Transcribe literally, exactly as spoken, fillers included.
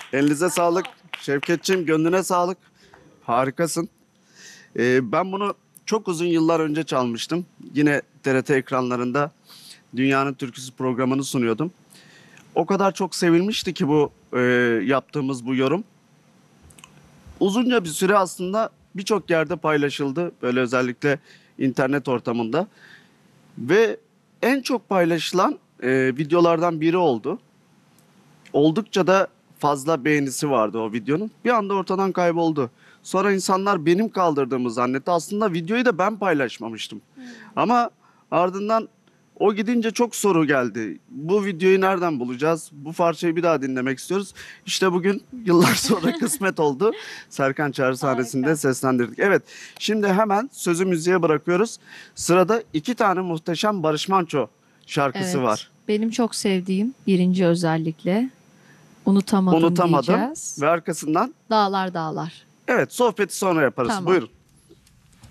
Elinize sağlık. Şevketçiğim, gönlüne sağlık. Harikasın. Ee, ben bunu çok uzun yıllar önce çalmıştım. Yine T R T ekranlarında Dünyanın Türküsü programını sunuyordum. O kadar çok sevilmişti ki bu e, yaptığımız bu yorum. Uzunca bir süre aslında birçok yerde paylaşıldı. Böyle özellikle internet ortamında. Ve en çok paylaşılan e, videolardan biri oldu. Oldukça da fazla beğenisi vardı o videonun. Bir anda ortadan kayboldu. Sonra insanlar benim kaldırdığımı zannetti. Aslında videoyu da ben paylaşmamıştım. Ama ardından o gidince çok soru geldi. Bu videoyu nereden bulacağız? Bu parçayı bir daha dinlemek istiyoruz. İşte bugün yıllar sonra kısmet oldu. Serkan Çağrı sahnesinde Harika. seslendirdik. Evet, şimdi hemen sözü müziğe bırakıyoruz. Sırada iki tane muhteşem Barış Manço şarkısı Evet. var. Benim çok sevdiğim birinci özellikle unutamadım, Unutamadım diyeceğiz. ve arkasından Dağlar dağlar. evet sohbeti sonra yaparız. Tamam. Buyurun.